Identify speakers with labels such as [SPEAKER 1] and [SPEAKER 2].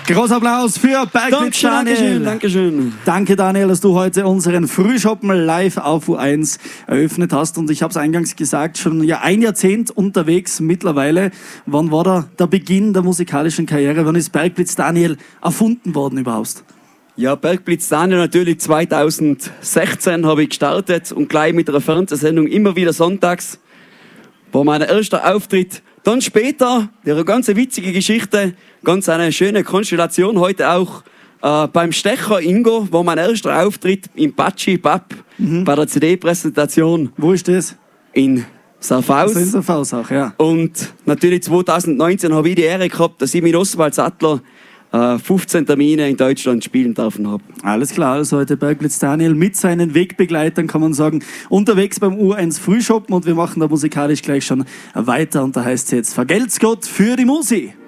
[SPEAKER 1] Großer Applaus für Bergblitz Daniel.
[SPEAKER 2] Dankeschön.
[SPEAKER 1] Danke Daniel, dass du heute unseren Frühschoppen live auf U1 eröffnet hast. Und ich habe es eingangs gesagt, schon ein Jahrzehnt unterwegs mittlerweile. Wann war da der Beginn der musikalischen Karriere? Wann ist Bergblitz Daniel erfunden worden überhaupt?
[SPEAKER 2] Ja, Bergblitz Daniel natürlich 2016 habe ich gestartet und gleich mit einer Fernsehsendung immer wieder sonntags war mein erster Auftritt. Dann später, eine ganz witzige Geschichte, ganz eine schöne Konstellation, heute auch beim Stecher Ingo, war mein erster Auftritt im Patschi Pub bei der CD-Präsentation.
[SPEAKER 1] Wo ist das?
[SPEAKER 2] In Saarfaus.
[SPEAKER 1] Also in Saarfaus auch, ja.
[SPEAKER 2] Und natürlich 2019 habe ich die Ehre gehabt, dass ich mit Oswald Sattler 15 Termine in Deutschland spielen dürfen habe.
[SPEAKER 1] Alles klar, also heute Bergblitz Daniel mit seinen Wegbegleitern, kann man sagen, unterwegs beim U1 Frühschoppen und wir machen da musikalisch gleich schon weiter und da heißt es jetzt Vergelt's Gott für die Musi.